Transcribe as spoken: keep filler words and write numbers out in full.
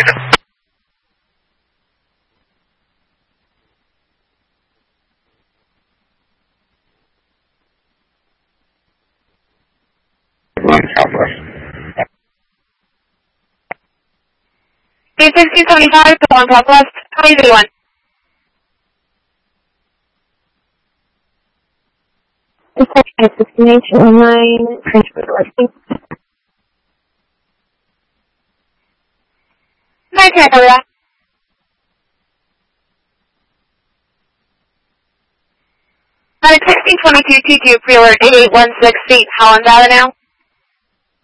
three sixteen seventy-five, go on Southwest. How you doing? Destination nine, transfer listing. nine ten, how are you? nine sixteen twenty-two, T two, prealert eight eight one six eight, Holland Avenue.